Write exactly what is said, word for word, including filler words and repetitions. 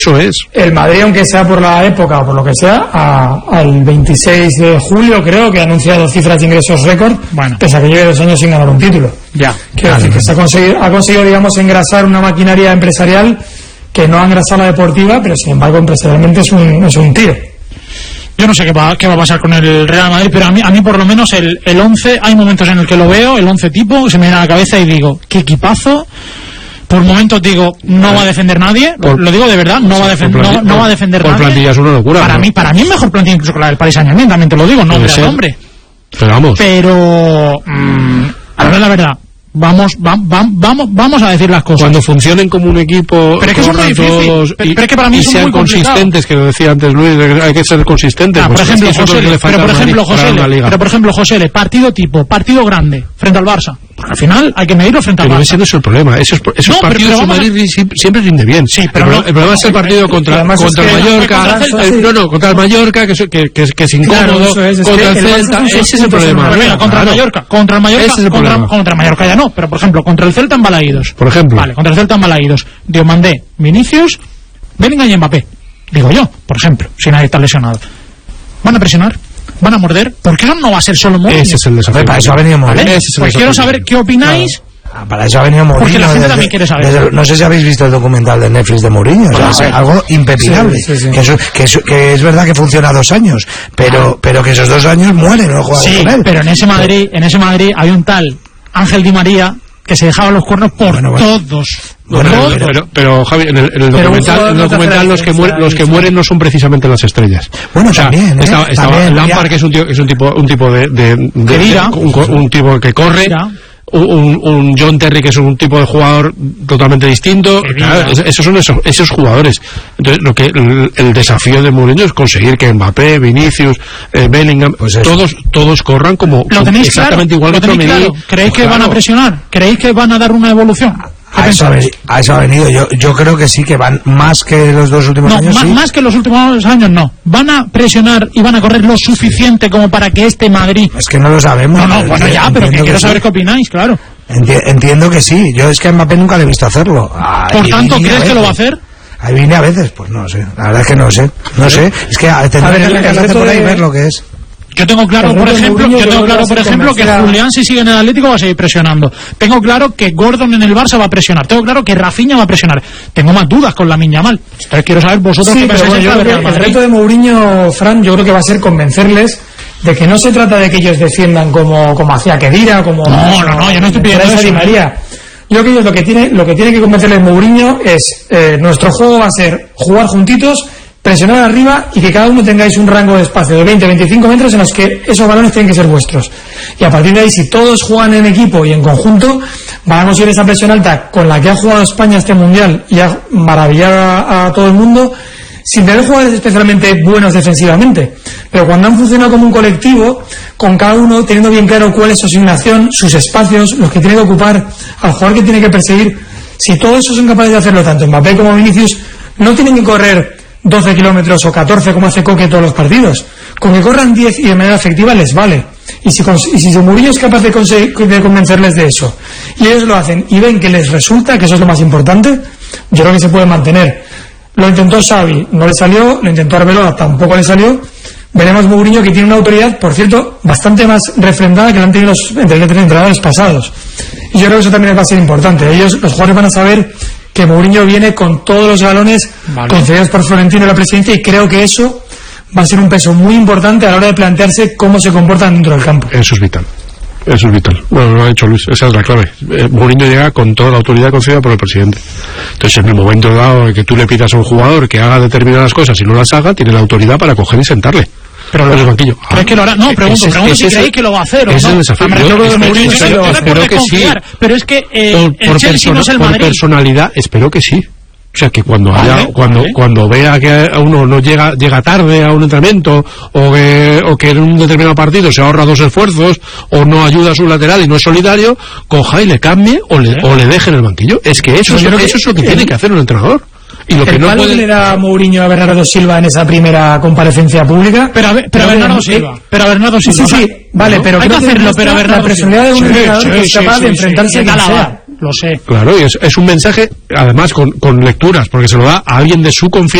Eso es. El Madrid, aunque sea por la época o por lo que sea, a, al veintiséis de julio creo que ha anunciado cifras de ingresos récord, bueno, pese a que lleve dos años sin ganar un título. Ya. Quiero decir que se ha conseguido, ha conseguido, digamos, engrasar una maquinaria empresarial que no ha engrasado la deportiva, pero sin embargo empresarialmente es un, es un tiro. Yo no sé qué va, qué va a pasar con el Real Madrid, pero a mí, a mí por lo menos el, el once, hay momentos en el que lo veo, el once tipo, se me viene a la cabeza y digo, qué equipazo. Por momentos digo, no va a defender nadie, por, lo digo de verdad, no va a defender, no, no va a defender por nadie. Por plantilla es una locura. Para ¿no? mí, para mí es mejor plantilla incluso que la del Paris Saint-Germain, también te lo digo, no de hombre. Pero vamos. Pero, mmm, a ver la verdad. Vamos, va, va, vamos, vamos a decir las cosas. Cuando funcionen como un equipo, pero es que son muy difíciles. Pero, pero es que para mí y son sean muy consistentes, que lo decía antes Luis, hay que ser consistentes. Ah, pues por ejemplo, es que José, le pero por ejemplo, José, pero por ejemplo, José, partido tipo, partido grande frente al Barça. Porque al final hay que medirlo frente al pero Barça. Ese no es el problema. Esos, esos no, partidos en Madrid a... siempre rinde bien. Sí, pero el, no, el problema no, es el partido contra, contra el Mallorca. Contra el, no, no, contra el Mallorca, que, que, que, que es incómodo. Claro, es, contra el Celta. Ese es el problema. Contra el Mallorca. Contra el Mallorca. Contra el Mallorca ya no. Pero por ejemplo, contra el Celta en Balaídos. Por ejemplo. Vale, contra el Celta en Balaídos. Diomandé, Vinicius, Bellingham y Mbappé. Digo yo, por ejemplo, si nadie está lesionado. ¿Van a presionar? ¿Van a morder? Porque eso no va a ser solo Mourinho. Ese es el desafío. Para eso ha venido Mourinho. ¿Vale? Pues quiero saber qué opináis. No. Ah, para eso ha venido Mourinho. Porque la gente desde, también quiere saber. Desde, no sé si habéis visto el documental de Netflix de Mourinho. Bueno, o sea, es algo impepinable. Sí, sí, sí. Que, eso, que, eso, que es verdad que funciona dos años, pero, pero que esos dos años mueren los jugadores sí, con él. Pero en ese Madrid, en ese Madrid hay un tal Ángel Di María que se dejaba los cuernos por bueno, bueno. todos. Bueno, todos. Pero, pero, pero Javi, en el, en el documental, el documental los que mueren, los que mueren no son precisamente las estrellas. Bueno, o sea, también, ¿eh? Estaba, estaba también, Lampard, que es un tío, es un tipo, un tipo de, de, de, de, de un, un tipo que corre. Un, un John Terry, que es un tipo de jugador totalmente distinto. Claro, esos son esos, esos jugadores. Entonces, lo que el, el desafío de Mourinho es conseguir que Mbappé, Vinicius, eh, Bellingham, pues todos todos corran como ¿Lo tenéis exactamente claro? igual ¿Lo que claro? ¿Creéis que claro. van a presionar? ¿Creéis que van a dar una evolución? A eso, ha, a eso ha venido. Yo, yo creo que sí, que van más que los dos últimos no, años. Más, sí. más que los últimos años, no. Van a presionar y van a correr lo suficiente como para que este Madrid. Es que no lo sabemos. No, no, bueno, ya, pero que quiero saber sí. qué opináis, claro. Enti entiendo que sí. Yo es que a Mbappé nunca le he visto hacerlo. Ay, Por tanto, ¿crees que lo va a hacer? Ahí vine a veces, pues no sé. La verdad es que no sé. No sé. Es que tendré que recargarte por ahí y ver lo que es. Yo tengo claro, por ejemplo, yo tengo claro, por ejemplo, que Julián, si sigue en el Atlético, va a seguir presionando. Tengo claro que Gordon en el Barça va a presionar. Tengo claro que Rafinha va a presionar. Tengo más dudas con Lamine Yamal. Entonces quiero saber vosotros sí, qué pensáis. Bueno, yo creo que el reto de Mourinho, Fran, yo creo que va a ser convencerles de que no se trata de que ellos defiendan como, como hacía Kedira, como... No, no, no, yo no estoy pidiendo eso. Di María. Yo creo que ellos lo que tiene, lo que tiene que convencerles Mourinho es, eh, nuestro juego va a ser jugar juntitos, presionar arriba y que cada uno tengáis un rango de espacio de veinte a veinticinco metros en los que esos balones tienen que ser vuestros. Y a partir de ahí, si todos juegan en equipo y en conjunto, van a conseguir esa presión alta con la que ha jugado España este Mundial y ha maravillado a, a todo el mundo, sin tener jugadores especialmente buenos defensivamente. Pero cuando han funcionado como un colectivo, con cada uno teniendo bien claro cuál es su asignación, sus espacios, los que tiene que ocupar, al jugador que tiene que perseguir, si todos esos son capaces de hacerlo, tanto Mbappé como Vinicius, no tienen que correr doce kilómetros o catorce como hace Coque todos los partidos. Con que corran diez y de manera efectiva les vale. Y si, y si Mourinho es capaz de, de convencerles de eso, y ellos lo hacen y ven que les resulta, que eso es lo más importante, yo creo que se puede mantener. Lo intentó Xavi, no le salió. Lo intentó Arbeloa, tampoco le salió. Veremos Mourinho, que tiene una autoridad, por cierto, bastante más refrendada que la han tenido los entrenadores pasados. Y yo creo que eso también va a ser importante. Ellos, los jugadores, van a saber que Mourinho viene con todos los galones vale. concedidos por Florentino y la presidencia, y creo que eso va a ser un peso muy importante a la hora de plantearse cómo se comportan dentro del campo. Eso es vital. Eso es vital. Bueno, lo ha dicho Luis, esa es la clave. Eh, Mourinho llega con toda la autoridad concedida por el presidente. Entonces, en el momento dado en que tú le pidas a un jugador que haga determinadas cosas y no las haga, tiene la autoridad para coger y sentarle. Pero lo, el banquillo. ¿Crees ah, que lo hará? No, pregunto, ese, pregunto ese, si creéis que lo va a hacer o no. Es el desafío. Yo, yo, yo, Mourinho, yo, yo espero que sí. Pero es que eh, por, el por Chelsea no es el por Madrid. Personalidad, espero que sí. O sea, que cuando vale, haya, cuando, vale. cuando vea que uno no llega, llega tarde a un entrenamiento, o que, o que en un determinado partido se ahorra dos esfuerzos, o no ayuda a su lateral y no es solidario, coja y le cambie, o le, ¿Eh? o le deje en el banquillo. Es que eso, es, eso es lo que el, tiene que hacer un entrenador. Y lo el que no palo puede... que le da Mourinho a Bernardo Silva en esa primera comparecencia pública. Pero a, ver, pero a Bernardo Silva. Pero a Bernardo Silva. Sí, sí, vale, ¿no? pero hay que hacerlo, pero a Bernardo la personalidad de un sí, entrenador sí, que es capaz sí, de enfrentarse sí, a quien sí, sea. lo sé. Claro, y es, es un mensaje, además, con, con lecturas, porque se lo da a alguien de su confianza.